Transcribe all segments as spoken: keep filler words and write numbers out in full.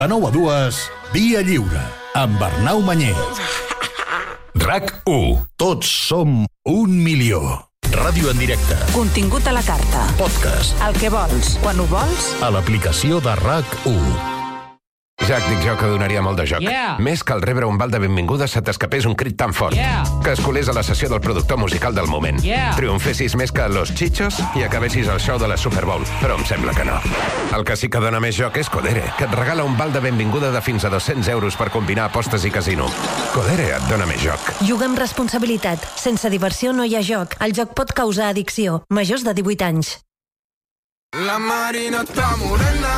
De nou a dues, Via Lliure, amb Arnau Manyer. RAC u. Tots som un milió. Ràdio en directe. Contingut a la carta. Podcast. El que vols, quan ho vols. A l'aplicació de RAC u. Jack, dic jo que donaria molt de joc. Yeah. Més que al rebre un bal de benvinguda se t'escapés un crit tan fort. Yeah. Que es colés a la sessió del productor musical del moment. Yeah. Triomfessis més que Los Chichos i acabessis el show de la Super Bowl. Però em sembla que no. El que sí que dona més joc és Codere, que et regala un val de benvinguda de fins a dos-cents euros per combinar apostes i casino. Codere et dona més joc. Juga amb responsabilitat. Sense diversió no hi ha joc. El joc pot causar addicció. Majors de divuit anys. La Marina està morena,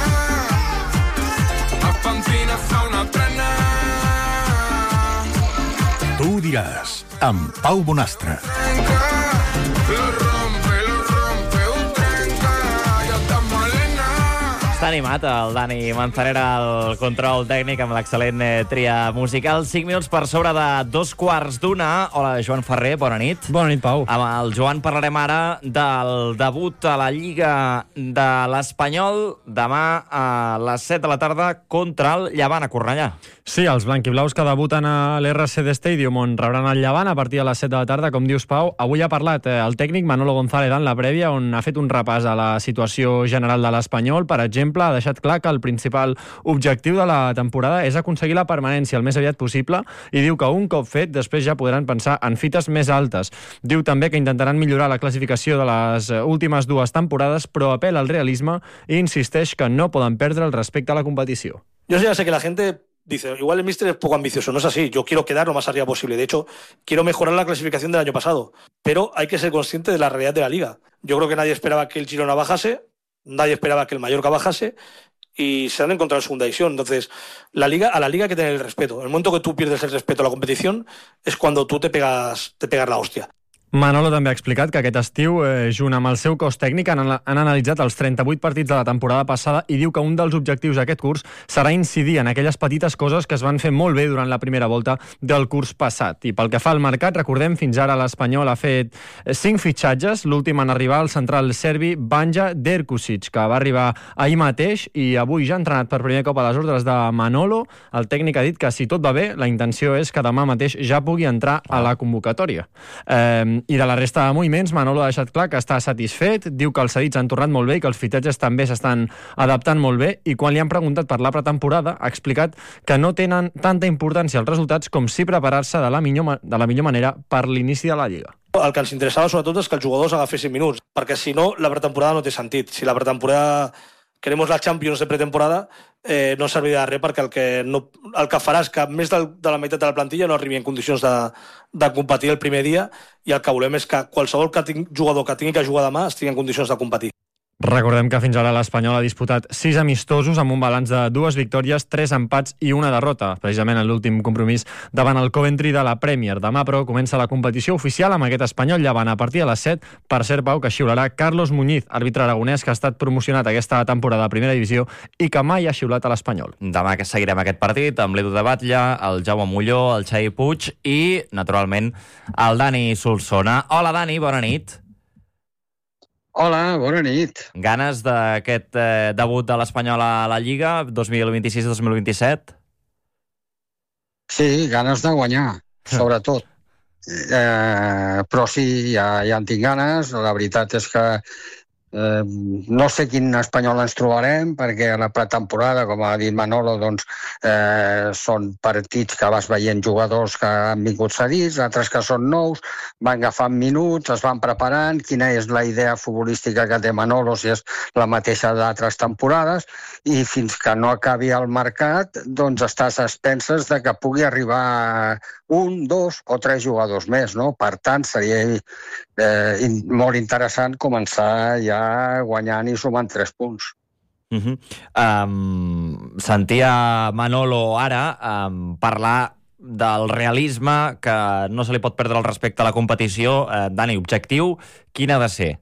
a Pampina fa una trena. Tu ho diràs, amb Pau Bonastre. Lo rompe, lo rompe, ho trenca, ja està malena. Està animat el Dani Manzanera al control tècnic amb l'excel·lent eh, tria musical. cinc minuts per sobre de dos quarts d'una. Hola, Joan Ferrer, bona nit. Bona nit, Pau. Amb el Joan parlarem ara del debut a la Lliga de l'Espanyol demà a les set de la tarda contra el Llevant a Cornellà. Sí, els blanquiblaus que debuten a l'R C D Stadium, on rebran el Llevant a partir de les set de la tarda, com dius, Pau. Avui ha parlat eh, el tècnic Manolo González en la prèvia, on ha fet un repàs a la situació general de l'Espanyol. Per exemple, ha deixat clar que el principal objectiu de la temporada és aconseguir la permanència el més aviat possible i diu que un cop fet, després ja podran pensar en fites més altes. Diu també que intentaran millorar la classificació de les últimes dues temporades, però apel·la al realisme i insisteix que no poden perdre el respecte a la competició. Yo ya sé que la gente dice, igual el míster es poco ambicioso. No es así. Yo quiero quedar lo más arriba posible. De hecho, quiero mejorar la clasificación del año pasado. Pero hay que ser consciente de la realidad de la Liga. Yo creo que nadie esperaba que el Girona bajase, nadie esperaba que el Mallorca bajase y se han encontrado en segunda división. Entonces, la Liga, a la Liga hay que tener el respeto. En el momento que tú pierdes el respeto a la competición es cuando tú te pegas, te pegas la hostia. Manolo també ha explicat que aquest estiu, eh, junt amb el seu cos tècnic, han, han analitzat els trenta-vuit partits de la temporada passada i diu que un dels objectius d'aquest curs serà incidir en aquelles petites coses que es van fer molt bé durant la primera volta del curs passat. I pel que fa al mercat, recordem, fins ara l'Espanyol ha fet cinc fitxatges, l'últim en arribar al central serbi Banja Derkusic, que va arribar ahir mateix i avui ja ha entrenat per primer cop a les ordres de Manolo. El tècnic ha dit que si tot va bé, la intenció és que demà mateix ja pugui entrar a la convocatòria. Eh, I de la resta de moviments, Manolo ha deixat clar que està satisfet, diu que els cedits han tornat molt bé i que els fitatges també s'estan adaptant molt bé, i quan li han preguntat per la pretemporada ha explicat que no tenen tanta importància els resultats com si preparar-se de la millor, de la millor manera per l'inici de la Lliga. El que ens interessava sobretot és que els jugadors agafessin minuts, perquè si no, la pretemporada no té sentit. Si la pretemporada queremos la Champions de pretemporada, eh, no servirà de res, perquè el que, no, el que farà és que més de, de la meitat de la plantilla no arribi en condicions de, de competir el primer dia, i el que volem és que qualsevol que ting, jugador que tingui que jugar demà estigui en condicions de competir. Recordem que fins ara l'Espanyol ha disputat sis amistosos amb un balanç de dues victòries, tres empats i una derrota, precisament en l'últim compromís davant el Coventry de la Premier. Demà, però, comença la competició oficial amb aquest Espanyol Llevant a partir de les set. Per cert, Pau, que xiularà Carlos Muñiz, àrbitre aragonès que ha estat promocionat aquesta temporada a primera divisió i que mai ha xiulat a l'Espanyol. Demà que seguirem aquest partit amb l'Edu de Batlle, el Jaume Molló, el Xavi Puig i, naturalment, el Dani Solsona. Hola, Dani, bona nit. Hola, bona nit. Ganes d'aquest eh, debut de l'Espanyol a la Lliga dos mil vint-i-sis dos mil vint-i-set? Sí, ganes de guanyar, sobretot. Eh, però sí, ja, ja en tinc ganes. La veritat és que eh, no sé quin Espanyol ens trobarem, perquè a la pretemporada, com ha dit Manolo, doncs, eh, són partits que vas veient jugadors que han vingut cedits, altres que són nous, van agafant minuts, es van preparant, quina és la idea futbolística que té Manolo, si és la mateixa d'altres temporades, i fins que no acabi el mercat, doncs estàs a expenses de que pugui arribar un, dos o tres jugadors més, no? Per tant, seria eh, in, molt interessant començar ja guanyant i sumant tres punts. Uh-huh. Um, sentia Manolo ara um, parlar del realisme, que no se li pot perdre el respecte a la competició. Uh, Dani, objectiu, quin ha de ser?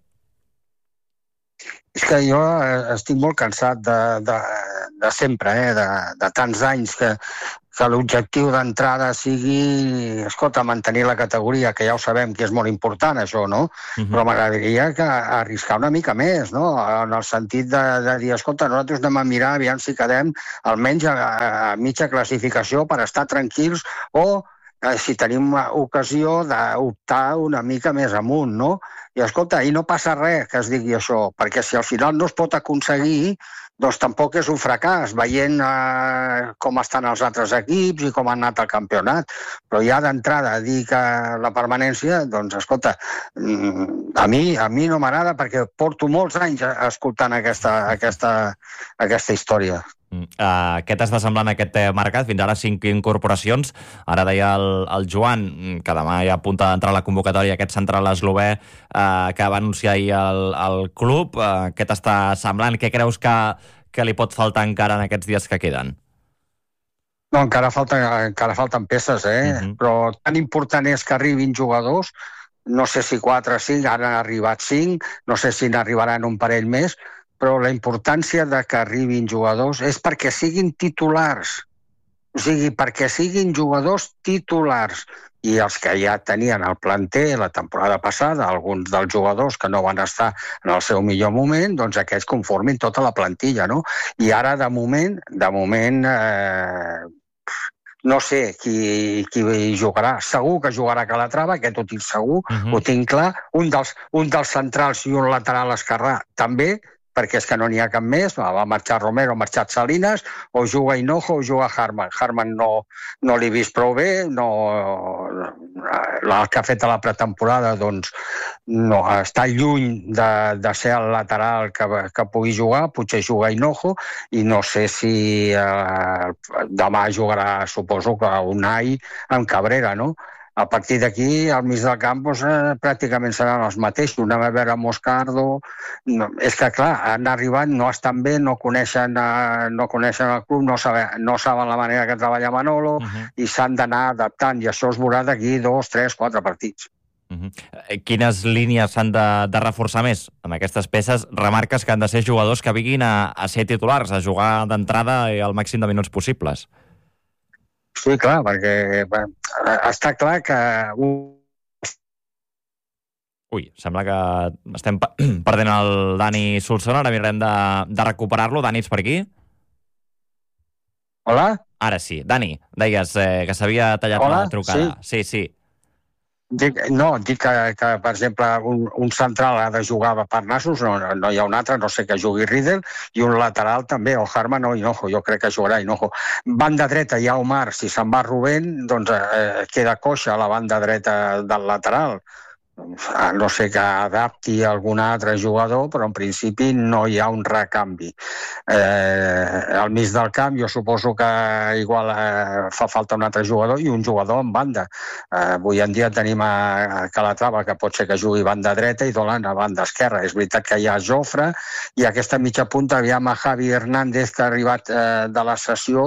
És que jo estic molt cansat de, de, de sempre, eh? de, de tants anys que que l'objectiu d'entrada sigui, escolta, mantenir la categoria, que ja ho sabem que és molt important, això, no? Uh-huh. Però m'agradaria que arriscar una mica més, no? En el sentit de, de dir, escolta, nosaltres anem a mirar, aviam si quedem almenys a, a mitja classificació per estar tranquils, o eh, si tenim ocasió d'optar una mica més amunt, no? I escolta, i no passa res que es digui això, perquè si al final no es pot aconseguir, doncs tampoc és un fracàs, veient eh, com estan els altres equips i com han anat el campionat. Però ja d'entrada dir que la permanència, doncs, escolta, a mi, a mi no m'agrada perquè porto molts anys escoltant aquesta, aquesta, aquesta història. Uh, què t'està semblant aquest mercat? Fins ara cinc incorporacions. Ara deia el, el Joan, que demà ja apunta d'entrar a la convocatòria, aquest central eslové uh, que va anunciar ahir el, el club. Uh, què t'està semblant? Què creus que, que li pot faltar encara en aquests dies que queden? No, encara, falta, encara falten peces, eh? Uh-huh. Però tan important és que arribin jugadors, no sé si quatre o cinc, ara han arribat cinc, no sé si n'arribaran un parell més, però la importància de que arribin jugadors és perquè siguin titulars, o sigui, perquè siguin jugadors titulars. I els que ja tenien el planter la temporada passada, alguns dels jugadors que no van estar en el seu millor moment, doncs aquests conformin tota la plantilla, no? I ara, de moment, de moment, eh, no sé qui, qui jugarà. Segur que jugarà Calatrava, aquest ho tinc segur, uh-huh. Ho tinc clar. Un dels, un dels centrals i un lateral esquerrà també, perquè és que no n'hi ha cap més, va marxar Romero, ha marxat Salinas, o juga Hinojo o juga Harman. Harman no, no l'he vist prou bé, no, el que ha fet a la pretemporada doncs, no, està lluny de, de ser el lateral que, que pugui jugar, potser juga Hinojo, i no sé si eh, demà jugarà, suposo que Unai amb Cabrera, no? A partir d'aquí, al mig del camp, doncs, eh, pràcticament seran els mateixos. Anem a veure Moscardo. No, és que, clar, han arribat, no estan bé, no coneixen, eh, no coneixen el club, no saben, no saben la manera que treballa Manolo, uh-huh. I s'han d'anar adaptant, i això es veurà d'aquí dos, tres, quatre partits. Uh-huh. Quines línies s'han de, de reforçar més? Amb aquestes peces remarques que han de ser jugadors que vinguin a, a ser titulars, a jugar d'entrada el màxim de minuts possibles. Sí, clar, perquè bé, està clar que... Ui, sembla que estem perdent el Dani Solsona, ara mirarem de, de recuperar-lo. Dani, ets per aquí? Hola? Ara sí. Dani, deies eh, que s'havia tallat Hola? la trucada. Sí, sí. sí. Dic, no, dic que, que, per exemple, un, un central ha de jugar per nassos, no, no hi ha un altre, no sé que jugui Riedel, i un lateral també, o Harman o Hinojo, jo crec que jugarà Hinojo. Banda dreta hi ha Omar, si se'n va Rubén, doncs eh, queda coixa a la banda dreta del lateral. No sé que adapti algun altre jugador, però en principi no hi ha un recanvi. Eh, al mig del camp jo suposo que igual eh, fa falta un altre jugador i un jugador en banda. Eh, avui en dia tenim a Calatrava, que pot ser que jugui banda dreta, i Dolan a banda esquerra. És veritat que hi ha Jofre, i aquesta mitja punta aviam a Javi Hernández, que ha arribat eh, de la sessió,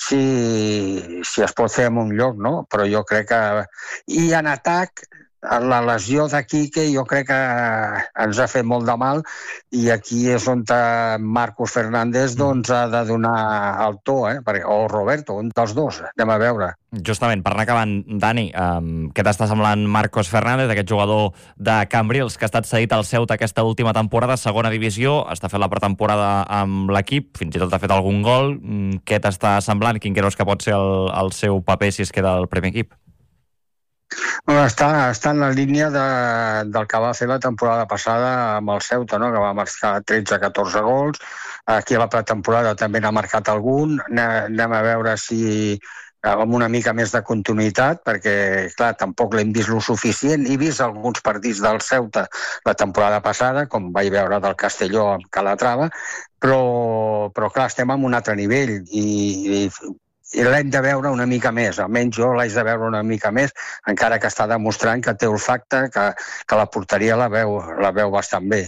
si, si es pot fer en un lloc, no? Però jo crec que... I en atac, la lesió de Quique jo crec que ens ha fet molt de mal, i aquí és on Marcos Fernández doncs, ha de donar el to, eh? O Roberto, un dels dos, anem a veure. Justament, per anar acabant, Dani, um, què t'està semblant Marcos Fernández, aquest jugador de Cambrils que ha estat cedit al Ceuta aquesta última temporada, segona divisió, està fent la pretemporada amb l'equip, fins i tot ha fet algun gol. Què t'està semblant? Quin creus que pot ser el, el seu paper si es queda al primer equip? Bueno, està, està en la línia de, del que va fer la temporada passada amb el Ceuta, no? Que va marcar tretze a catorze gols. Aquí a la pretemporada també n'ha marcat algun. Anem a veure si amb una mica més de continuïtat, perquè, clar, tampoc l'hem vist lo suficient. He vist alguns partits del Ceuta la temporada passada, com vaig veure del Castelló amb Calatrava, però, però clar, estem en un altre nivell, i, i i l'hem de veure una mica més, almenys jo l'haig de veure una mica més, encara que està demostrant que té olfacte, que, que la porteria la veu, la veu bastant bé.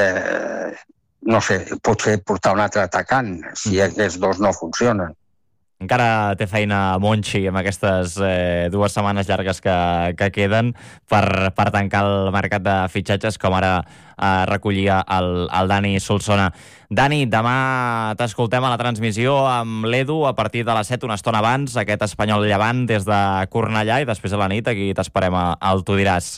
Eh, no sé, potser portar un altre atacant, si aquests dos no funcionen. Encara té feina Monchi amb aquestes eh, dues setmanes llargues que, que queden per, per tancar el mercat de fitxatges, com ara eh, recollia el, el Dani Solsona. Dani, demà t'escoltem a la transmissió amb l'Edu a partir de les set, una estona abans, aquest Espanyol Llevant des de Cornellà, i després a la nit aquí t'esperem al Tu diràs.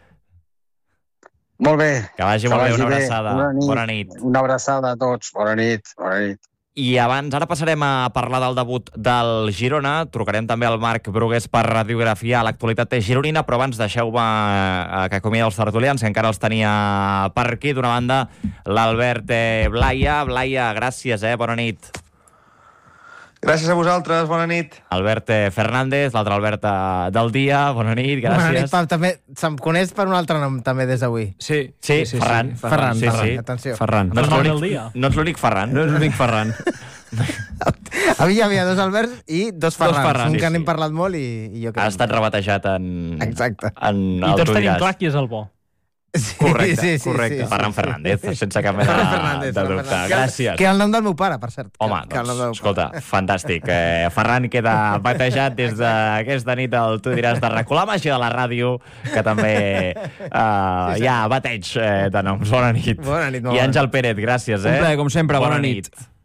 Molt bé. Que vagi que molt vagi bé, una bé. abraçada. Bona nit. Bona nit. Una abraçada a tots. Bona nit. Bona nit. I abans, ara passarem a parlar del debut del Girona. Trucarem també al Marc Brugués per radiografiar l'actualitat gironina, però abans deixeu-me eh, que acomiadi els tertulians, que encara els tenia per aquí. D'una banda, l'Albert eh, Blaia. Blaia, gràcies, eh? Bona nit. Gràcies a vosaltres, bona nit. Albert Fernández, l'altre Albert del dia, bona nit, gràcies. Bona nit, Pau, també se'm coneix per un altre nom també des d'avui. Sí, sí, sí, Ferran. Sí. Ferran, sí, Ferran, sí. atenció. Ferran. No ets l'únic no ets l'únic Ferran. No és l'únic Ferran. Avui hi havia dos Alberts i dos Ferrans. Dos Ferrans. Un sí, que n'hem sí. parlat molt i, i jo que... Ha estat rebatejat en... Exacte. En I tots tenim clar qui és el bo. Sí, correcte, sí, sí, correcte. Sí, sí, Ferran sí. Fernández, sense cap mena de, de dubte. Gràcies. Que és el nom del meu pare, per cert. Home, que, doncs, que escolta, fantàstic. Eh, Ferran queda batejat des d'aquesta nit del Tu diràs de RAC u, la màgia de la ràdio, que també eh, sí, hi ha bateig eh, de noms. Bona nit. Bona nit, molt I Àngel Pérez, gràcies. Eh? Un plaer, com sempre. Bona, bona nit. nit.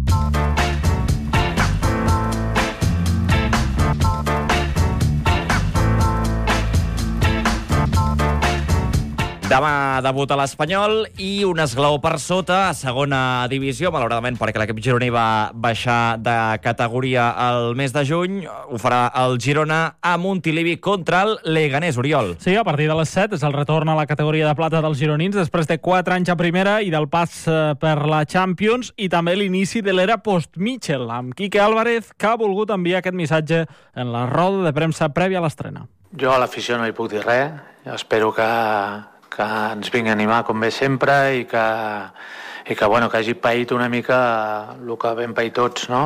Demà debut a l'Espanyol i un esglaó per sota a segona divisió, malauradament perquè l'equip gironí va baixar de categoria el mes de juny. Ho farà el Girona a Montilivi contra el Leganés. Oriol. Sí, a partir de les set és el retorn a la categoria de plata dels gironins després de quatre anys a primera i del pas per la Champions, i també l'inici de l'era post-Mitchell, amb Quique Álvarez, que ha volgut enviar aquest missatge en la roda de premsa prèvia a l'estrena. Jo a l'afició no hi puc dir res. Jo espero que que ens vingui a animar com bé sempre i que, i que, bueno, que hagi paït una mica el que vam pair tots, no?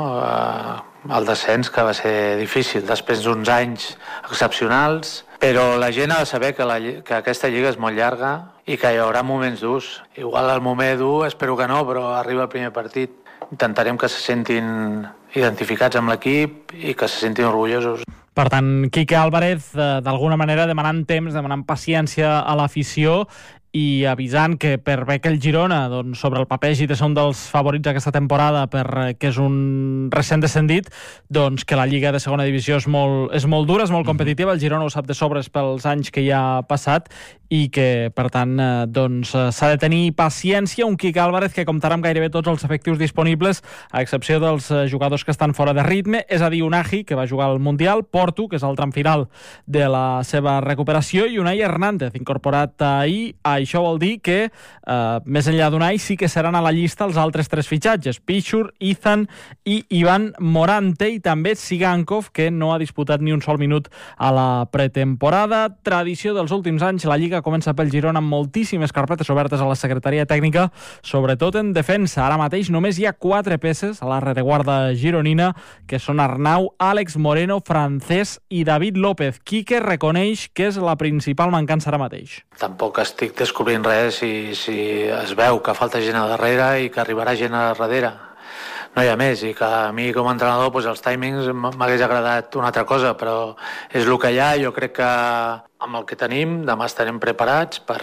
El descens, que va ser difícil després d'uns anys excepcionals, però la gent ha de saber que, la, que aquesta lliga és molt llarga i que hi haurà moments durs. Igual el moment dur, espero que no, però arriba el primer partit. Intentarem que se sentin identificats amb l'equip i que se sentin orgullosos. Per tant, Quique Álvarez, eh, d'alguna manera demanant temps, demanant paciència a l'afició i avisant que per bé que el Girona, doncs, sobre el paper hagi de ser un dels favorits aquesta temporada perquè és un recent descendit, doncs que la Lliga de segona divisió és molt, és molt dura, és molt competitiva, el Girona ho sap de sobres pels anys que hi ha passat i que, per tant, eh, doncs, s'ha de tenir paciència. Un Quique Álvarez que comptarà amb gairebé tots els efectius disponibles, a excepció dels eh, jugadors que estan fora de ritme, és a dir, Unai, que va jugar al Mundial, Porto, que és el tram final de la seva recuperació, i Unai Hernández, incorporat ahir. Això vol dir que, eh, més enllà d'Unai, sí que seran a la llista els altres tres fitxatges, Pichur, Izan i Ivan Morante, i també Sigankov, que no ha disputat ni un sol minut a la pretemporada. Tradició dels últims anys, la Lliga comença pel Girona amb moltíssimes carpetes obertes a la secretaria tècnica, sobretot en defensa. Ara mateix només hi ha quatre peces a la rereguarda gironina, que són Arnau, Àlex Moreno, Francés i David López. Quique reconeix que és la principal mancança ara mateix. Tampoc estic descobrint res si, si es veu que falta gent a darrere i que arribarà gent a darrere. No hi ha més, i que a mi com a entrenador doncs, els timings m'hagués agradat una altra cosa, però és el que hi ha. Jo crec que amb el que tenim demà estarem preparats per,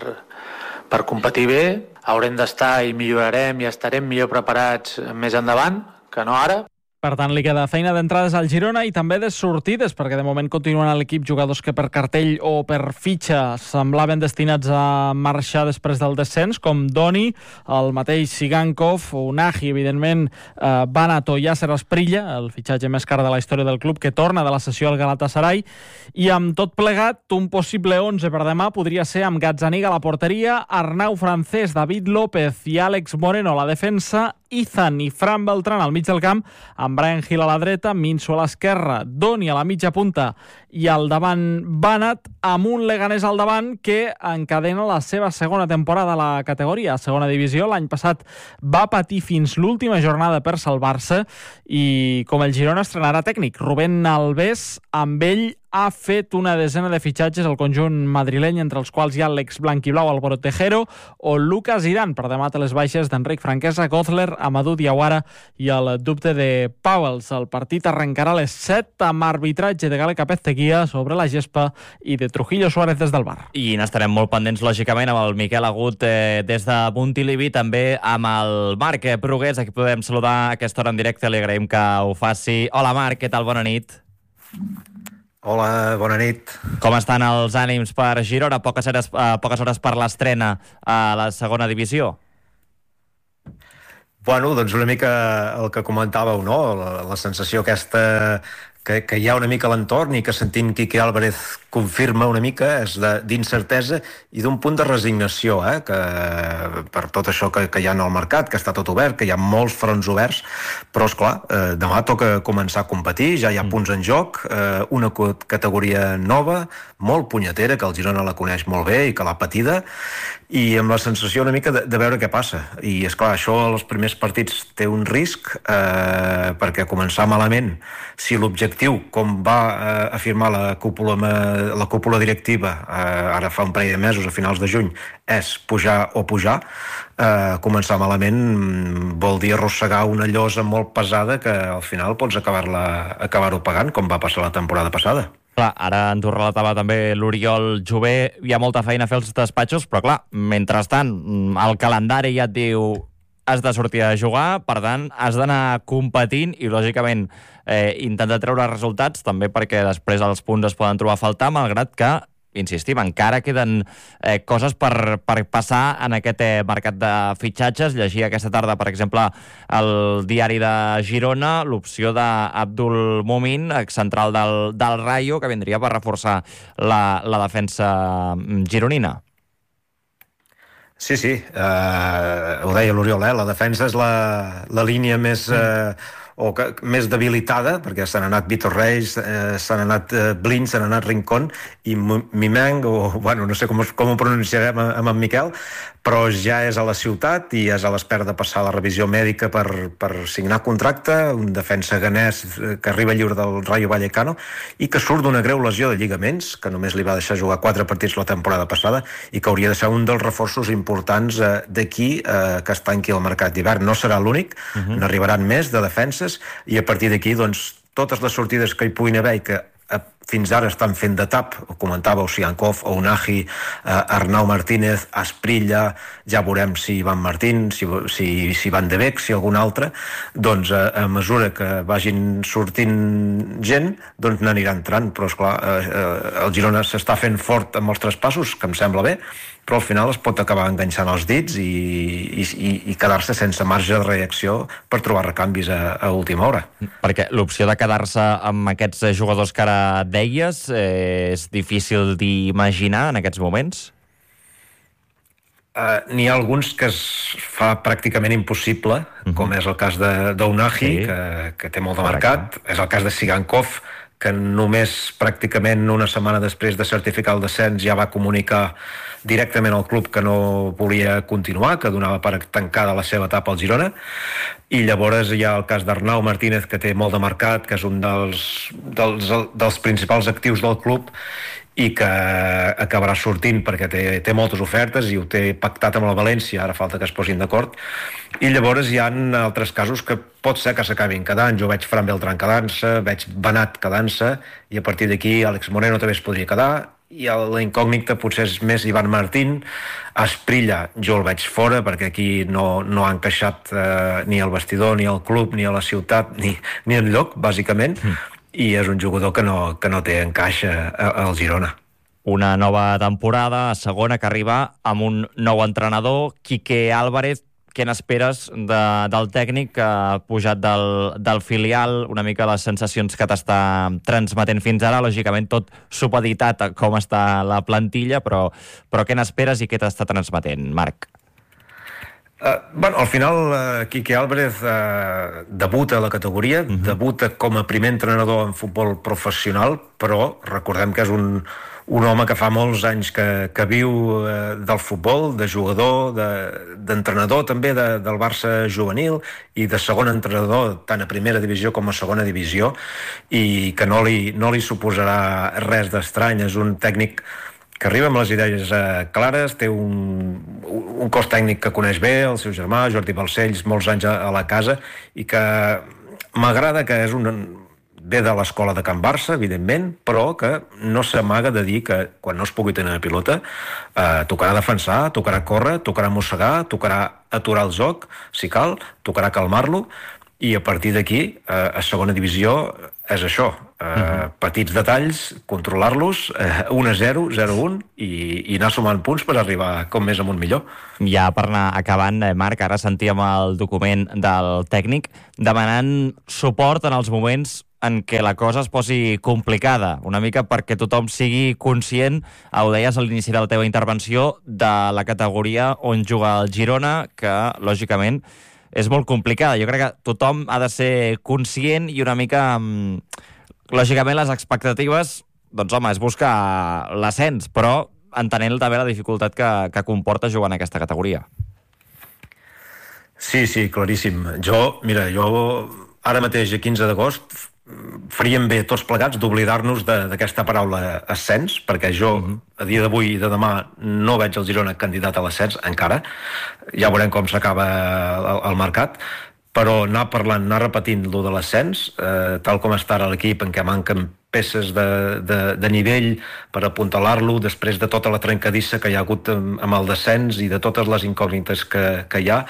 per competir bé, haurem d'estar i millorarem i estarem millor preparats més endavant que no ara. Per tant, li queda feina d'entrades al Girona i també de sortides, perquè de moment continuen a l'equip jugadors que per cartell o per fitxa semblaven destinats a marxar després del descens, com Doni, el mateix Sigankov, Unai, evidentment, eh, Banato i Yasser Asprilla, el fitxatge més car de la història del club, que torna de la sessió al Galatasaray, i amb tot plegat, un possible onze per demà podria ser amb Gazzaniga a la porteria, Arnau Francés, David López i Àlex Moreno a la defensa, Izan i Fran Beltrán al mig del camp, amb Brian Hill a la dreta, Minso a l'esquerra, Doni a la mitja punta i al davant Banat, amb un Leganés al davant que encadena la seva segona temporada a la categoria, a segona divisió. L'any passat va patir fins l'última jornada per salvar-se i com el Girona estrenarà tècnic, Rubén Alves, amb ell ha fet una desena de fitxatges al conjunt madrileny, entre els quals hi ha l'ex blanquiblau Álvaro Tejero o Lucas Zidane, per demà les baixes d'Enric Franquesa, Gozler, Amadou Diawara i el dubte de Pauwels. El partit arrencarà a les set amb arbitratge de Gale Capezteguía sobre la gespa i de Trujillo Suárez des del bar. I n'estarem molt pendents, lògicament, amb el Miquel Agut eh, des de Montilivi, també amb el Marc Brugués, a qui podem saludar a aquesta hora en directe. Li agraïm que ho faci. Hola, Marc, què tal? Bona nit. Hola, bona nit. Com estan els ànims per Girona? Poques hores, uh, poques hores per l'estrena a la segona divisió. Bueno, doncs una mica el que comentàveu, no? La, la sensació aquesta que, que hi ha una mica a l'entorn i que sentint Quique Álvarez confirma una mica és d'incertesa i d'un punt de resignació, eh? Que, per tot això que, que hi ha en el mercat, que està tot obert, que hi ha molts fronts oberts, però esclar, eh, demà toca començar a competir, ja hi ha punts en joc, eh, una categoria nova, molt punyetera, que el Girona la coneix molt bé i que l'ha patida, i amb la sensació una mica de, de veure què passa. I esclar, això als primers partits té un risc, eh, perquè començar malament, si l'objectiu, com va eh, afirmar la cúpula, la cúpula directiva, eh, ara fa un parell de mesos, a finals de juny, és pujar o pujar, eh, començar malament vol dir arrossegar una llosa molt pesada que al final pots acabar-la acabar-ho pagant, com va passar la temporada passada. Clar, ara ens ho relatava també l'Oriol Jové, hi ha molta feina a fer als despatxos, però clar, mentrestant, el calendari ja et diu has de sortir a jugar, per tant, has d'anar competint i, lògicament, eh, intentar treure resultats, també perquè després els punts es poden trobar a faltar, malgrat que, insistim, encara queden eh, coses per, per passar en aquest eh, mercat de fitxatges. Llegia aquesta tarda, per exemple, el diari de Girona, l'opció d'Abdul Mumin, central del, del Rayo, que vindria per reforçar la, la defensa gironina. Sí, sí, eh, ho deia l'Oriol, eh? La defensa és la, la línia més, eh, o que, més debilitada, perquè s'han anat Vitor Reis, eh, s'han anat eh, Blin, s'han anat Rincón, i Mimeng, o bueno, no sé com, com ho pronunciarem amb en Miquel, però ja és a la ciutat i és a l'espera de passar la revisió mèdica per, per signar contracte, un defensa ganès que arriba lliure del Rayo Vallecano i que surt d'una greu lesió de lligaments, que només li va deixar jugar quatre partits la temporada passada i que hauria de ser un dels reforços importants eh, d'aquí eh, que es tanqui el mercat d'hivern. No serà l'únic, uh-huh. N'arribaran més de defenses i a partir d'aquí, doncs, totes les sortides que hi puguin haver i que fins ara estan fent de tap, ho comentava Osiankov, Ounahi, eh, Arnau Martínez, Asprilla, ja veurem si Ivan Martín, si, si, si Van de Beek, si algun altre, doncs eh, a mesura que vagin sortint gent, doncs n'anirà entrant, però esclar, eh, el Girona s'està fent fort amb els traspassos, que em sembla bé, però al final es pot acabar enganxant els dits i, i, i quedar-se sense marge de reacció per trobar recanvis a, a última hora. Perquè l'opció de quedar-se amb aquests jugadors que ara deies eh, és difícil d'imaginar en aquests moments? Uh, n'hi ha alguns que es fa pràcticament impossible, uh-huh. com és el cas d'Ounahi, sí. que, que té molt de mercat, Correcte. És el cas de Sigankov, que només pràcticament una setmana després de certificar el descens ja va comunicar directament al club que no volia continuar, que donava per tancada la seva etapa al Girona, i llavors hi ha el cas d'Arnau Martínez, que té molt de mercat, que és un dels, dels, dels principals actius del club i que acabarà sortint perquè té, té moltes ofertes i ho té pactat amb el València, ara falta que es posin d'acord, i llavors hi ha altres casos que pot ser que s'acabin quedant. Jo veig Fran Beltrán quedant-se, veig Benat quedant-se, i a partir d'aquí Àlex Moreno també es podria quedar, i la incògnita potser és més Ivan Martín. Asprilla jo el veig fora perquè aquí no, no ha encaixat eh, ni al vestidor, ni al club, ni a la ciutat, ni, ni enlloc, bàsicament, mm. i és un jugador que no, que no té encaix al Girona. Una nova temporada, segona, que arriba amb un nou entrenador, Quique Álvarez. Què n'esperes de, del tècnic que ha pujat del, del filial, una mica les sensacions que t'està transmetent fins ara, lògicament tot supeditat a com està la plantilla, però, però què n'esperes i què t'està transmetent, Marc? Uh, bueno, al final uh, Quique Álvarez uh, debuta a la categoria, uh-huh. debuta com a primer entrenador en futbol professional, però recordem que és un, un home que fa molts anys que, que viu uh, del futbol, de jugador, d'entrenador de, també de, del Barça juvenil i de segon entrenador tant a primera divisió com a segona divisió, i que no li, no li suposarà res d'estrany. És un tècnic que arriba amb les idees eh, clares, té un, un cos tècnic que coneix bé, el seu germà, Jordi Balcells, molts anys a, a la casa, i que m'agrada que és un, ve de l'escola de Can Barça, evidentment, però que no s'amaga de dir que quan no es pugui tenir la pilota eh, tocarà defensar, tocarà córrer, tocarà mossegar, tocarà aturar el joc, si cal, tocarà calmar-lo, i a partir d'aquí, eh, a segona divisió, és això, eh, uh-huh. petits detalls, controlar-los, eh, un a zero, zero a un, i, i anar sumant punts per arribar com més amunt millor. Ja per anar acabant, eh, Marc, ara sentíem el document del tècnic demanant suport en els moments en què la cosa es posi complicada, una mica perquè tothom sigui conscient, ho deies a l'inici de la teva intervenció, de la categoria on juga el Girona, que, lògicament, és molt complicada. Jo crec que tothom ha de ser conscient i una mica... Lògicament, les expectatives, doncs, home, és buscar l'ascens, però entenent també la dificultat que, que comporta jugar en aquesta categoria. Sí, sí, claríssim. Jo, mira, jo ara mateix, a quinze d'agost, faríem bé tots plegats d'oblidar-nos d'aquesta paraula ascens, perquè jo, uh-huh. a dia d'avui i de demà, no veig el Girona candidat a l'ascens, encara. Ja veurem com s'acaba el, el mercat, però anar parlant, anar repetint lo de l'ascens, eh, tal com està ara l'equip, en què manquen peces de, de, de nivell per apuntalar-lo, després de tota la trencadissa que hi ha hagut amb, amb el descens i de totes les incògnites que, que hi ha,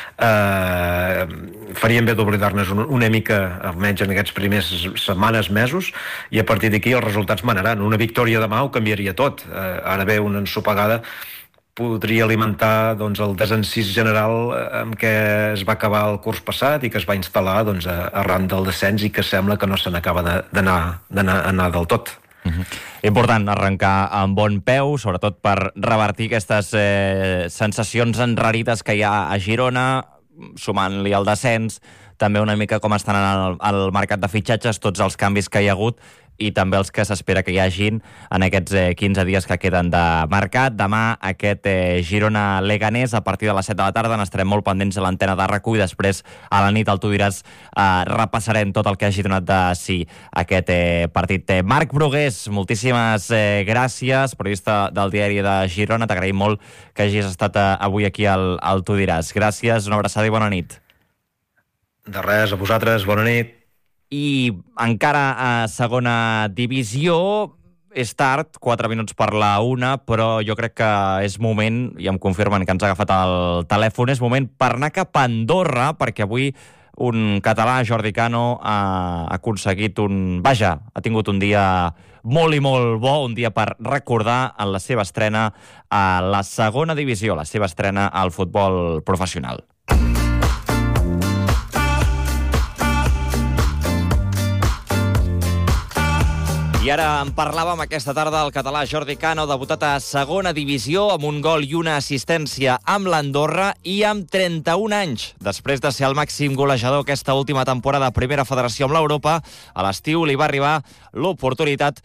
eh, faríem bé d'oblidar-nos una, una mica, almenys en aquests primers setmanes, mesos, i a partir d'aquí els resultats manaran. Una victòria demà ho canviaria tot. Eh, ara ve una ensopegada, podria alimentar doncs, el desencís general amb què es va acabar el curs passat i que es va instal·lar doncs, arran del descens i que sembla que no se n'acaba d'anar del tot. Uh-huh. Important arrencar amb bon peu, sobretot per revertir aquestes eh, sensacions enrarides que hi ha a Girona, sumant-li el descens, també una mica com estan en el, el mercat de fitxatges, tots els canvis que hi ha hagut i també els que s'espera que hi hagin en aquests eh, quinze dies que queden de mercat. Demà aquest eh, Girona-Leganés a partir de les set de la tarda, n'estarem molt pendents a l'antena de RAC u i després a la nit, el Tu diràs, eh, repassarem tot el que hagi donat de sí aquest eh, partit. Eh, Marc Brugués, moltíssimes eh, gràcies, periodista del diari de Girona, t'agraïm molt que hagis estat eh, avui aquí al, al Tu diràs. Gràcies, una abraçada i bona nit. De res, a vosaltres, bona nit. I encara a segona divisió, és tard, quatre minuts per la una, però jo crec que és moment, i em confirmen que ens ha agafat el telèfon, és moment per anar cap a Andorra, perquè avui un català, Jordi Cano, ha aconseguit un... Vaja, ha tingut un dia molt i molt bo, un dia per recordar en la seva estrena a la segona divisió, la seva estrena al futbol professional. I ara en parlàvem aquesta tarda el català Jordi Cano, debutat a segona divisió amb un gol i una assistència amb l'Andorra i amb trenta-un anys. Després de ser el màxim golejador aquesta última temporada a Primera Federació amb l'Europa, a l'estiu li va arribar l'oportunitat.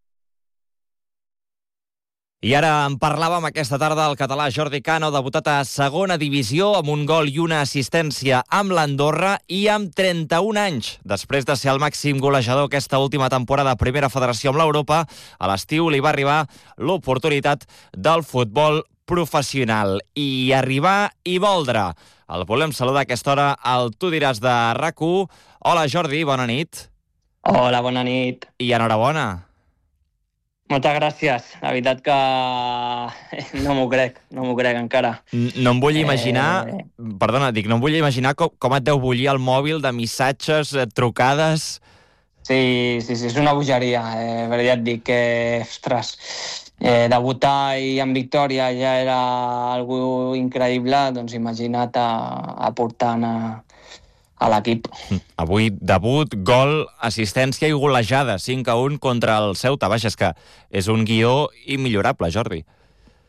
I ara en parlàvem aquesta tarda el català Jordi Cano, debutat a segona divisió amb un gol i una assistència amb l'Andorra i amb trenta-un anys. Després de ser el màxim golejador aquesta última temporada a Primera Federació amb l'Europa, a l'estiu li va arribar l'oportunitat del futbol professional. I arribar i voldre. El volem saludar a aquesta hora al Tu diràs de RAC u. Hola Jordi, bona nit. Hola, bona nit. I enhorabona. Moltes gràcies. La veritat que no m'ho crec, no m'ho crec encara. No em vull imaginar, eh... perdona, dic, no em vull imaginar com, com et deu bullir el mòbil de missatges, trucades... Sí, sí, sí, és una bogeria. Eh, però ja et dic que, ostres, eh, debutar i amb victòria ja era algo increïble, doncs imagina't aportant a... a l'equip. Avui debut, gol, assistència i golejada, cinc a un contra el Ceuta. Vaja, és que és un guió immillorable, Jordi.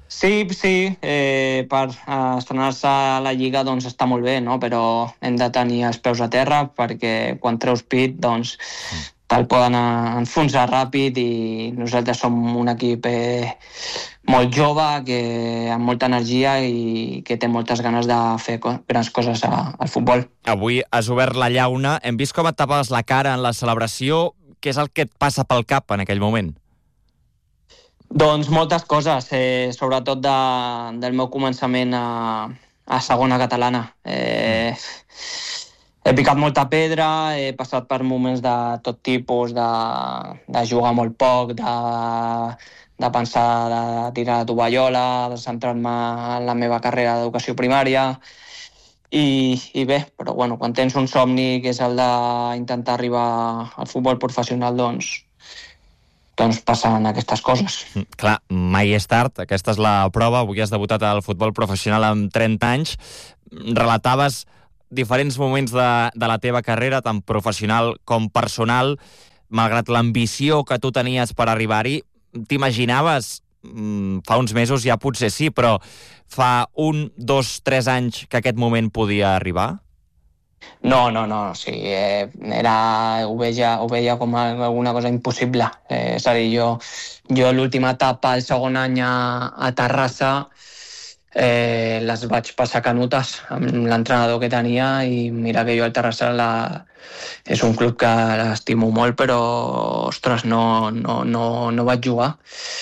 Sí, sí, eh, per estrenar-se a la Lliga doncs està molt bé, no? Però hem de tenir els peus a terra perquè quan treus pit doncs te'l poden enfonsar ràpid i nosaltres som un equip eh, molt jove, que, amb molta energia i que té moltes ganes de fer co- grans coses a, al futbol. Avui has obert la llauna, hem vist com et tapaves la cara en la celebració. Què és el que et passa pel cap en aquell moment? Doncs moltes coses, eh, sobretot de, del meu començament a, a segona catalana. Eh, he picat molta pedra, he passat per moments de tot tipus, de, de jugar molt poc, de, de pensar de tirar la tovallola, de centrar-me en la meva carrera d'educació primària. I, i bé, però bueno, quan tens un somni que és el d'intentar arribar al futbol professional, doncs doncs passen aquestes coses. Clar, mai és tard, aquesta és la prova. Avui has debutat al futbol professional amb trenta anys. Relataves diferents moments de, de la teva carrera, tant professional com personal. Malgrat l'ambició que tu tenies per arribar-hi, t'imaginaves, mm, fa uns mesos ja potser sí, però fa un, dos, tres anys que aquest moment podia arribar? No, no, no, sí, eh, era, ho, veia, ho veia com alguna cosa impossible. Eh, és a dir, jo, jo l'última etapa, el segon any a, a Terrassa, eh, les vaig passar canutes amb l'entrenador que tenia i mira que jo al Terrassa la, és un club que l'estimo molt, però, ostres, no, no, no, no vaig jugar.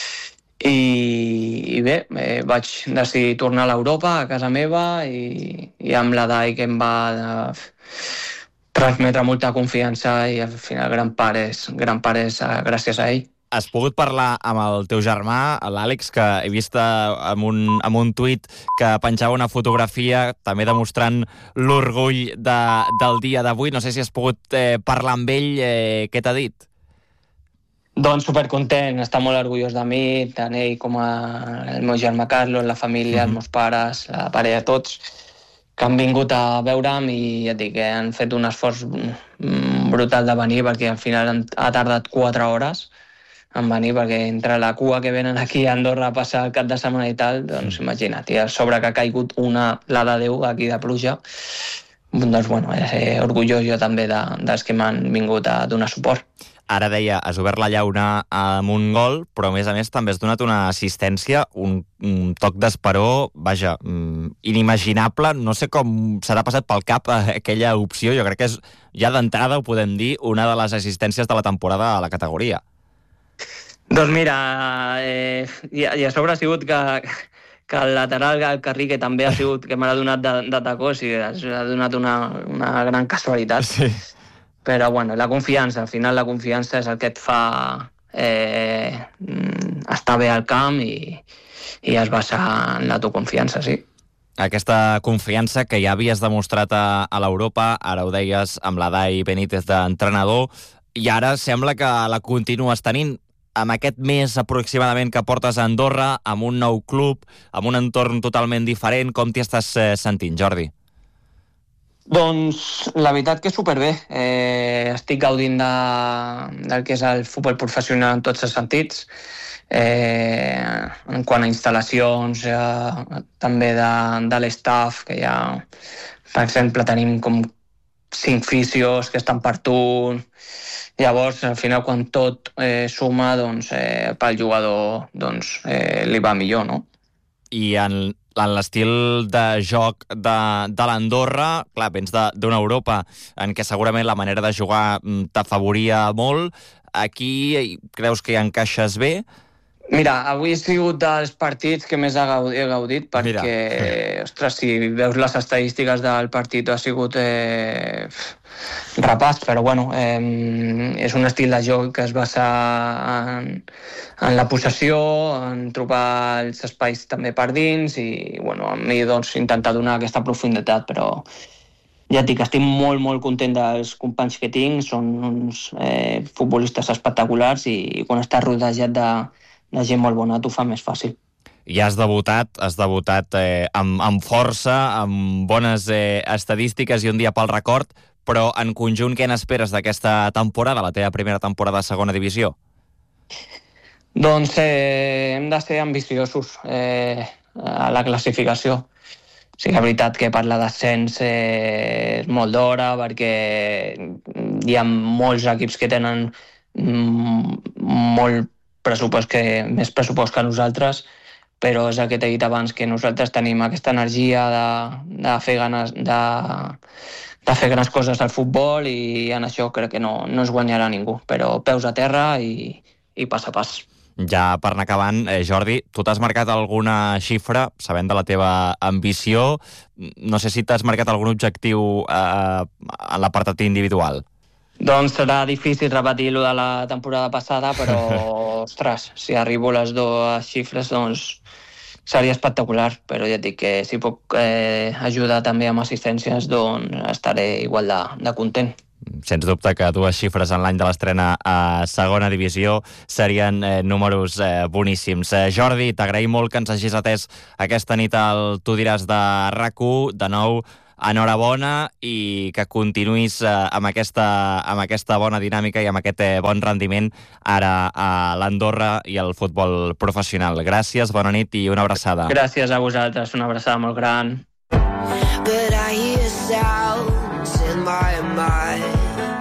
I, i bé, eh, vaig decidir tornar a l'Europa, a casa meva, i, i amb la Dai que em va de, transmetre molta confiança i al final gran part és, gran part és uh, gràcies a ell. Has pogut parlar amb el teu germà, l'Àlex, que he vist amb un, amb un tuit que penjava una fotografia també demostrant l'orgull de, del dia d'avui. No sé si has pogut eh, parlar amb ell, eh, què t'ha dit? Doncs supercontent, està molt orgullós de mi, tant ell com a, el meu germà Carlos, la família, mm-hmm. els meus pares, la parella, tots, que han vingut a veure'm i ja et dic que han fet un esforç brutal de venir perquè al final han, ha tardat quatre hores en venir perquè entre la cua que venen aquí a Andorra a passar el cap de setmana i tal, doncs imagina't, i a sobre que ha caigut una, la de Déu aquí de pluja, doncs bueno, eh, orgullós jo també de, dels que m'han vingut a donar suport. Ara deia, has obert la llauna amb un gol, però a més a més també has donat una assistència, un, un toc d'esperó, vaja, inimaginable. No sé com s'ha passat pel cap aquella opció. Jo crec que és, ja d'entrada ho podem dir, una de les assistències de la temporada a la categoria. Doncs mira, eh, i, i a sobre ha sigut que, que el lateral, el Carrí, que també ha sigut, que m'ha donat de, de tacó, o sigui, ha donat una, una gran casualitat. Sí. Però, bueno, la confiança, al final la confiança és el que et fa eh, estar bé al camp i, i es basa en la tua confiança, sí. Aquesta confiança que ja havies demostrat a, a l'Europa, ara ho deies amb la Dai Benítez d'entrenador, i ara sembla que la continues tenint amb aquest mes aproximadament que portes a Andorra, amb un nou club, amb un entorn totalment diferent. Com t'hi estàs eh, sentint, Jordi? Doncs la veritat que superbé. Eh, estic gaudint de, del que és el futbol professional en tots els sentits. Eh, en quant a instal·lacions, eh, també de, de l'estaff, que ja, per exemple, tenim com cinc fisios que estan per tu. Llavors, al final, quan tot eh, suma, doncs, eh, pel jugador doncs, eh, li va millor, no? I en, en l'estil de joc de, de l'Andorra, clar, vens d'una Europa en què segurament la manera de jugar t'afavoria molt. Aquí creus que hi encaixes bé? Mira, avui he sigut dels partits que més he gaudit, he gaudit perquè, Mira. ostres, si veus les estadístiques del partit ha sigut eh, repàs, però bueno, eh, és un estil de joc que es basa en, en la possessió, en trobar els espais també per dins i, bueno, a mi doncs intentar donar aquesta profunditat, però ja et dic, estic molt, molt content dels companys que tinc, són uns eh, futbolistes espectaculars i quan estàs rodejat de la gent molt bona t'ho fa més fàcil. Ja has debutat, has debutat eh, amb, amb força, amb bones eh, estadístiques i un dia pel record, però en conjunt què n'esperes d'aquesta temporada, la teva primera temporada de segona divisió? Doncs eh, hem de ser ambiciosos eh, a la classificació. Sí que és veritat que per la descens eh, és molt d'hora, perquè hi ha molts equips que tenen mm, molt pressupost que, més pressupost que nosaltres, però és el que t'he dit abans, que nosaltres tenim aquesta energia de, de, fer, ganes, de, de fer grans coses al futbol, i en això crec que no, no es guanyarà ningú, però peus a terra i, i pas a pas. Ja per anar acabant, eh, Jordi, tu t'has marcat alguna xifra, sabent de la teva ambició? No sé si t'has marcat algun objectiu eh, en l'apartat individual. Doncs serà difícil repetir-lo de la temporada passada, però, ostres, si arribo a les dues xifres, doncs seria espectacular, però ja et dic que si puc eh, ajudar també amb assistències, doncs estaré igual de, de content. Sens dubte que dues xifres en l'any de l'estrena a segona divisió serien eh, números eh, boníssims. Eh, Jordi, t'agraïm molt que ens hagis atès aquesta nit al Tu diràs de RAC u. De nou, enhorabona, i que continuïs eh, amb, aquesta, amb aquesta bona dinàmica i amb aquest eh, bon rendiment ara a l'Andorra i al futbol professional. Gràcies, bona nit i una abraçada. Gràcies a vosaltres, una abraçada molt gran. But I hear sounds in my mind.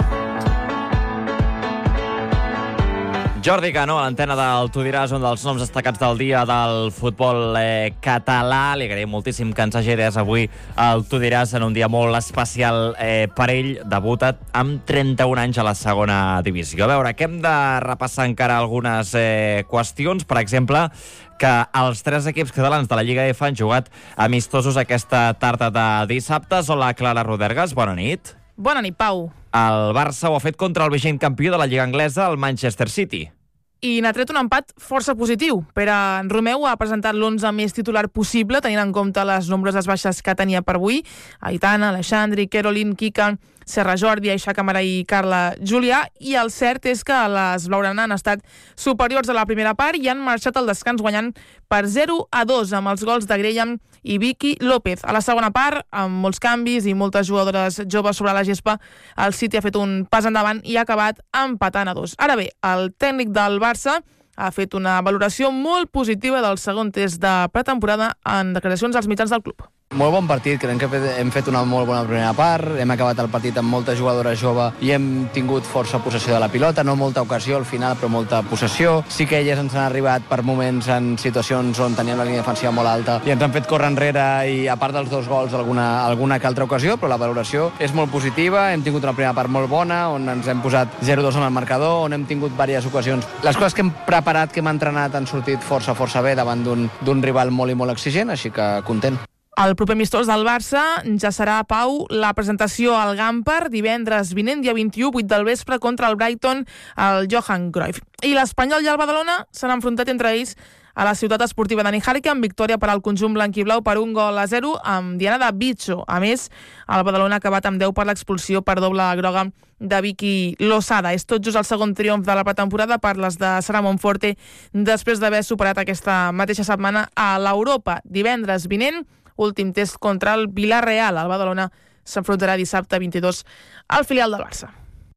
Jordi Cano, a l'antena del Tu diràs, un dels noms destacats del dia del futbol eh, català. Li agraïm moltíssim que ens hagi des avui al Tu diràs en un dia molt especial eh, per ell. Debuta amb trenta-un anys a la segona divisió. A veure, que hem de repassar encara algunes eh, qüestions. Per exemple, que els tres equips catalans de la Lliga F han jugat amistosos aquesta tarda de dissabtes. Hola, Clara Rodergas, bona nit. Bona nit, Pau. El Barça ho ha fet contra el vigent campió de la Lliga Anglesa, el Manchester City. I n'ha tret un empat força positiu. Pere Romeu ha presentat l'onze més titular possible, tenint en compte les nombroses baixes que tenia per avui. Aitana, Alexandri, Caroline, Kika, Serra Jordi, Aixa Camara i Carla Julià. I el cert és que les blaugrana han estat superiors a la primera part i han marxat al descans guanyant per zero a dos amb els gols de Graham i Vicky López. A la segona part, amb molts canvis i moltes jugadores joves sobre la gespa, el City ha fet un pas endavant i ha acabat empatant a dos. Ara bé, el tècnic del Barça ha fet una valoració molt positiva del segon test de pretemporada en declaracions als mitjans del club. Molt bon partit, crec que hem fet una molt bona primera part, hem acabat el partit amb molta jugadora jove i hem tingut força possessió de la pilota, no molta ocasió al final, però molta possessió. Sí que elles ens han arribat per moments en situacions on teníem la línia defensiva molt alta i ens han fet córrer enrere, i a part dels dos gols alguna, alguna que altra ocasió, però la valoració és molt positiva. Hem tingut una primera part molt bona, on ens hem posat zero dos en el marcador, on hem tingut diverses ocasions. Les coses que hem preparat, que hem entrenat, han sortit força, força bé davant d'un rival molt i molt exigent, així que content. El proper amistós del Barça ja serà, Pau, la presentació al Gampar divendres vinent, dia vint-i-u, vuit del vespre, contra el Brighton, al Johan Cruyff. I l'Espanyol i el Badalona s'han enfrontat entre ells a la ciutat esportiva de Nijarika, amb victòria per al conjunt blanquiblau per un gol a zero amb diana de Bicho. A més, el Badalona ha acabat amb deu per l'expulsió per doble groga de Vicky Losada. És tot just el segon triomf de la pretemporada per les de Sara Monforte, després d'haver superat aquesta mateixa setmana a l'Europa. Divendres vinent, últim test contra el Villarreal. El Badalona s'enfrontarà dissabte vint-i-dos al filial del Barça.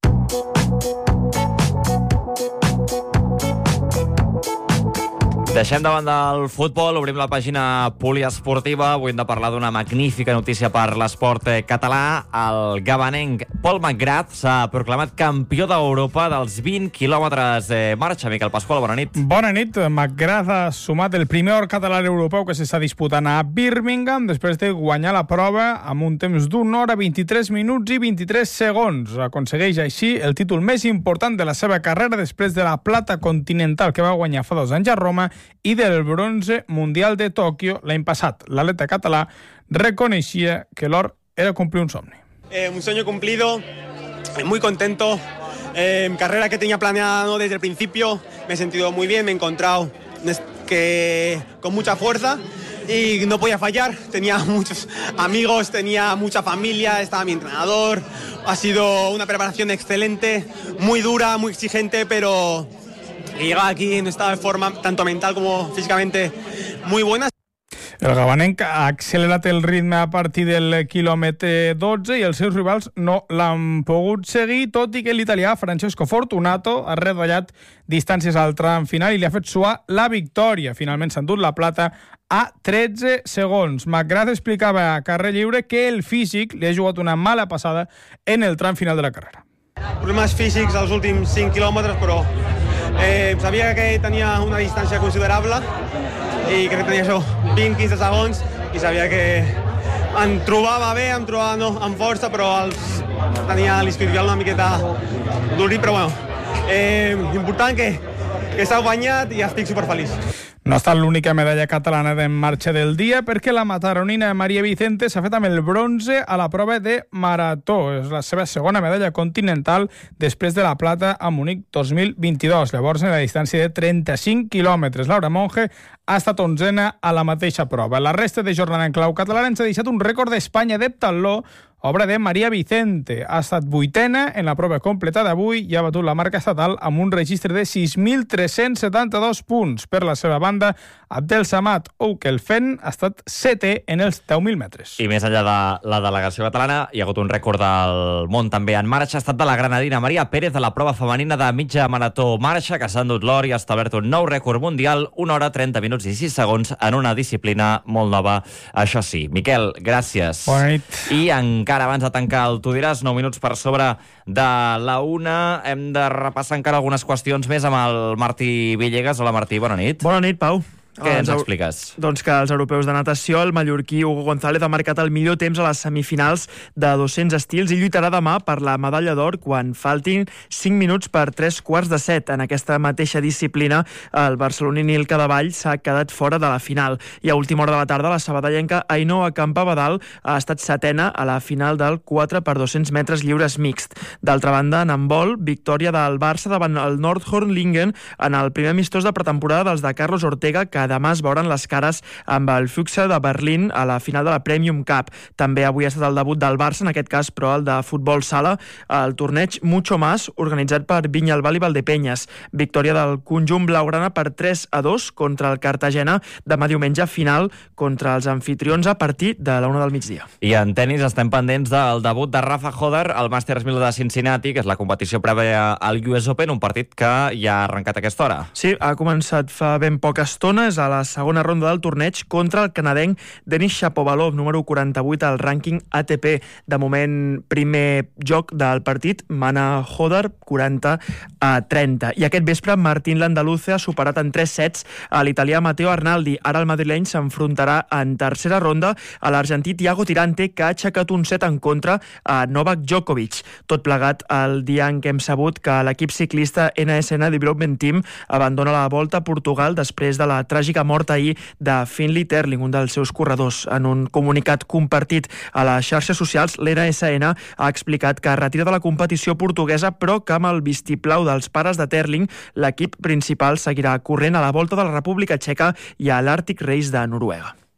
Deixem davant del futbol, obrim la pàgina poliesportiva. Avui hem de parlar d'una magnífica notícia per l'esport català. El gabanenc Paul McGrath s'ha proclamat campió d'Europa dels vint quilòmetres de marxa. Miquel Pasqual, bona nit. Bona nit. McGrath ha sumat el primer or català europeu que s'està disputant a Birmingham després de guanyar la prova amb un temps d'una hora, vint-i-tres minuts i vint-i-tres segons. Aconsegueix així el títol més important de la seva carrera després de la plata continental que va guanyar fa dos anys a Roma i del bronze mundial de Tòquio l'any passat. L'atleta català reconeixia que l'or era complir un somni. Eh, un sueño cumplido, eh, muy contento. Eh, carrera que tenía planeada, ¿no?, desde el principio. Me he sentido muy bien, me he encontrado que con mucha fuerza y no podía fallar. Tenía muchos amigos, tenía mucha familia, estaba mi entrenador. Ha sido una preparación excelente, muy dura, muy exigente, pero he llegado aquí en un estado de forma tanto mental como físicamente muy buena. El gabanenc ha accelerat el ritme a partir del quilòmetre dotze i els seus rivals no l'han pogut seguir, tot i que l'italià Francesco Fortunato ha retallat distàncies al tram final i li ha fet suar la victòria. Finalment s'ha endut la plata a tretze segons. McGrath explicava a Carrer Lliure que el físic li ha jugat una mala passada en el tram final de la carrera. Problemes físics als últims cinc quilòmetres, però eh, sabia que tenia una distància considerable i crec que tenia això, vint a quinze segons, i sabia que em trobava bé, em trobava no, amb força, però els, tenia l'isquiotibial una miqueta durit, però bueno, eh, important que, que s'ha guanyat i estic superfeliç. No ha estat l'única medalla catalana de marxa del dia perquè la mataronina Maria Vicente s'ha fet amb el bronze a la prova de marató. És la seva segona medalla continental després de la plata a Múnich dos mil vint-i-dos. Llavors, en la distància de trenta-cinc quilòmetres. Laura Monge ha estat onzena a la mateixa prova. La resta de jornada en clau catalana ens ha deixat un rècord d'Espanya d'heptatló, obra de Maria Vicente. Ha estat vuitena en la prova completa d'avui i ha batut la marca estatal amb un registre de sis mil tres-cents setanta-dos punts. Per la seva banda, Abdel Samad Oukelfen ha estat setè en els deu mil metres. I més enllà de la delegació catalana, hi ha hagut un rècord del món també en marxa. Ha estat de la granadina Maria Pérez de la prova femenina de mitja marató marxa, que s'ha endut l'or i ha establert un nou rècord mundial, una hora, trenta minuts i sis segons en una disciplina molt nova. Això sí. Miquel, gràcies. Bona nit. I encara abans de tancar el Tu diràs, nou minuts per sobre de la una, hem de repassar encara algunes qüestions més amb el Martí Villegas. Hola, Martí, bona nit. Bona nit, Pau. Què ens expliques? Doncs que els europeus de natació, el mallorquí Hugo González ha marcat el millor temps a les semifinals de dos-cents estils i lluitarà demà per la medalla d'or quan faltin cinc minuts per tres quarts de set. En aquesta mateixa disciplina, el barceloní Nil Cadevall s'ha quedat fora de la final. I a última hora de la tarda, la sabadellenca Ainhoa Campabadal ha estat setena a la final del quatre per dos-cents metres lliures mixt. D'altra banda, en handbol, victòria del Barça davant el Nordhorn-Lingen en el primer amistós de pretemporada dels de Carlos Ortega, que demà es veuran les cares amb el Füchse de Berlín a la final de la Premium Cup. També avui ha estat el debut del Barça, en aquest cas, però el de futbol sala, el torneig Mucho Más, organitzat per Vinyalbal i Valdepenyes. Victòria del conjunt blaugrana per tres a dos contra el Cartagena, demà diumenge final contra els anfitrions a partir de la una del migdia. I en tennis estem pendents del debut de Rafa Hodder al Masters mil de Cincinnati, que és la competició prèvia al U S Open, un partit que ja ha arrencat a aquesta hora. Sí, ha començat fa ben poca estona, és a la segona ronda del torneig contra el canadenc Denis Shapovalov, número quaranta-vuit al rànquing A T P. De moment, primer joc del partit, mana Hodder, quaranta a trenta. I aquest vespre, Martín Landaluce ha superat en tres sets a l'italià Matteo Arnaldi. Ara el madrileny s'enfrontarà en tercera ronda a l'argentí Thiago Tirante, que ha aixecat un set en contra a Novak Djokovic. Tot plegat el dia en què hem sabut que l'equip ciclista N S N Development Team abandona la Volta a Portugal després de la tràgica mort ahir de Finley Terling, un dels seus corredors. En un comunicat compartit a les xarxes socials, l'N S N ha explicat que retira de la competició portuguesa, però que amb el vistiplau dels pares de Terling, l'equip principal seguirà corrent a la Volta de la República Txeca i a l'Arctic Race de Noruega.